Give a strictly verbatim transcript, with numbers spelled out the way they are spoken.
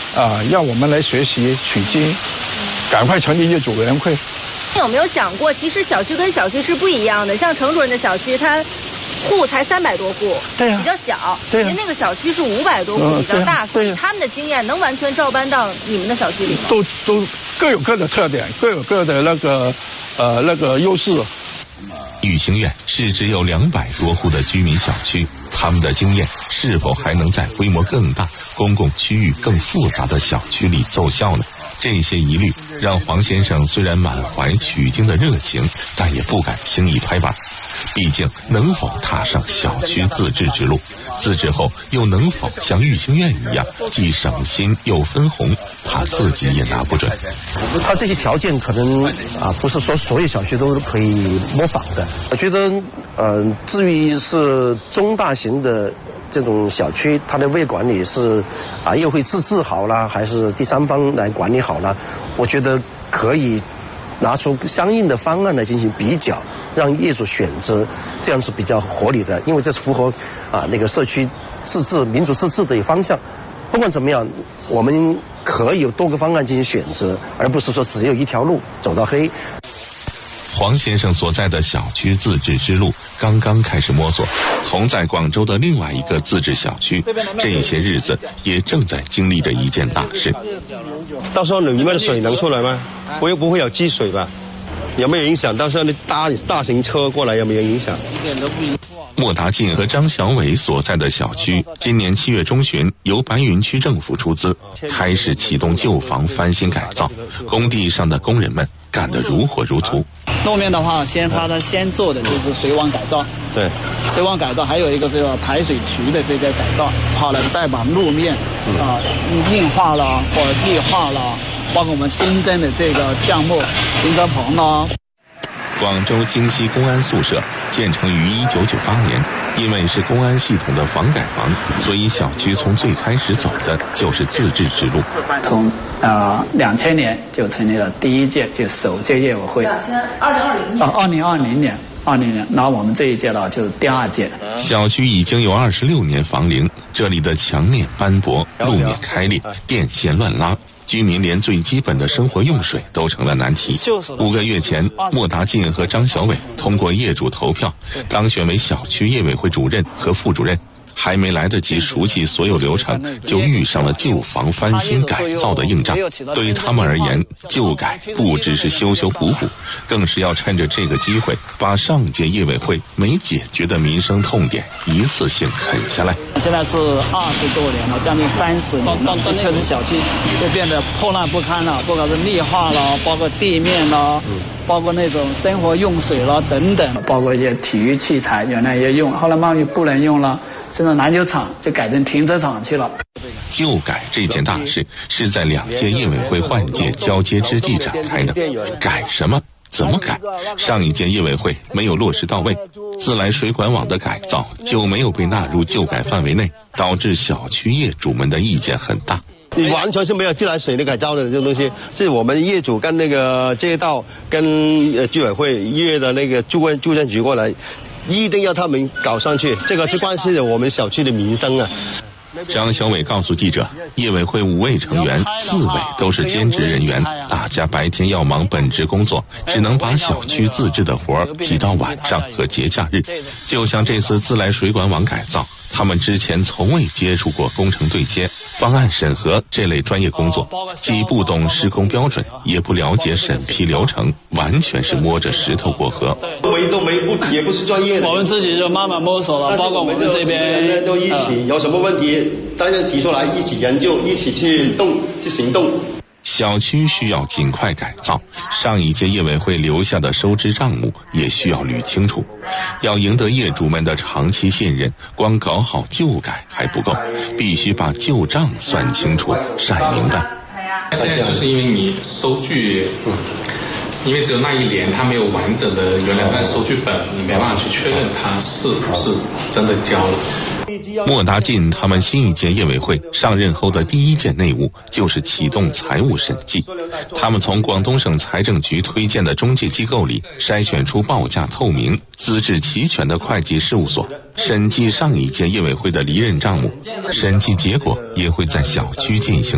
啊，让我们来学习取经，赶快成立业主委员会。 有没有想过，其实小区跟小区是不一样的？像程主任的小区，它户才三百多户， 对呀、啊， 比较小。 对、啊， 您那个小区是五百多户，嗯、比较大，所以他们的经验能完全照搬到你们的小区里吗？ 都都各有各的特点，各有各的那个呃那个优势。 育兴苑是只有两百多户的居民小区，他们的经验是否还能在规模更大、公共区域更复杂的小区里奏效呢？这些疑虑让黄先生虽然满怀取经的热情，但也不敢轻易拍板。毕竟能否踏上小区自治之路，自治后又能否像育兴苑一样既省心又分红，他自己也拿不准。 他这些条件可能啊不是说所有小区都可以模仿的。我觉得呃至于是中大型的这种小区，它的物业管理是啊业会自治好啦，还是第三方来管理好啦，我觉得可以拿出相应的方案来进行比较，让业主选择，这样是比较合理的，因为这是符合啊那个社区自治、民主自治的一个方向。不管怎么样，我们可以有多个方案进行选择，而不是说只有一条路走到黑。 黄先生所在的小区自治之路刚刚开始摸索，同在广州的另外一个自治小区，这些日子也正在经历着一件大事。 到时候里面的水能出来吗？不会不会有积水吧？有没有影响？到时候那大大型车过来有没有影响？ 一点都不影响。 莫达进和张小伟所在的小区，今年七月中旬由白云区政府出资，开始启动旧房翻新改造，工地上的工人们干得如火如荼。 路面的话，先他的先做的就是水网改造， 对， 水网改造，还有一个是排水渠的这个改造，好了再把路面啊、呃、硬化了或者绿化了，包括我们新增的这个项目停车棚呢。 广州京西公安宿舍建成于一九九八年，因为是公安系统的房改房，所以小区从最开始走的就是自治之路。 从啊两千年就成立了第一届，就首届业委会。 两千二零二零年。 啊，二零二零年，二零年，然后我们这一届呢就是第二届。 小区已经有二十六年房龄，这里的墙面斑驳，路面开裂，电线乱拉。居民连最基本的生活用水都成了难题。五个月前，莫达进和张小伟通过业主投票，当选为小区业委会主任和副主任。还没来得及熟悉所有流程，就遇上了旧房翻新改造的硬仗。对于他们而言，旧改不只是修修补补，更是要趁着这个机会，把上届业委会没解决的民生痛点一次性啃下来。 现在是二十多年了，将近三十年了，这确实小区就变得破烂不堪了，不管是绿化了，包括地面了，包括那种生活用水了等等，包括一些体育器材，原来也用，后来慢慢不能用了。现在篮球场就改成停车场去了。 旧改这件大事是在两届业委会换届交接之际展开的，改什么？怎么改？上一届业委会没有落实到位，自来水管网的改造就没有被纳入旧改范围内，导致小区业主们的意见很大。 你完全是没有自来水的改造的这种东西，是我们业主跟那个街道跟呃居委会约的那个住住建局过来。一定要他们搞上去，这个是关系着我们小区的民生啊。 张小伟告诉记者，业委会五位成员，四位都是兼职人员，大家白天要忙本职工作，只能把小区自治的活儿挤到晚上和节假日。就像这次自来水管网改造，他们之前从未接触过工程对接、方案审核这类专业工作，既不懂施工标准，也不了解审批流程，完全是摸着石头过河。 我们都没不也不是专业的， 我们自己就慢慢摸索了，包括我们这边都一起，有什么问题大家提出来，一起研究，一起去动去行动。 小区需要尽快改造，上一届业委会留下的收支账目也需要捋清楚。要赢得业主们的长期信任，光搞好旧改还不够，必须把旧账算清楚、算明白。 现在就是因为你收据，因为只有那一年它没有完整的原来的收据本，你没办法去确认它是不是真的交了。 莫达进他们新一届业委会上任后的第一件内务就是启动财务审计。他们从广东省财政局推荐的中介机构里筛选出报价透明、资质齐全的会计事务所，审计上一届业委会的离任账目。审计结果也会在小区进行。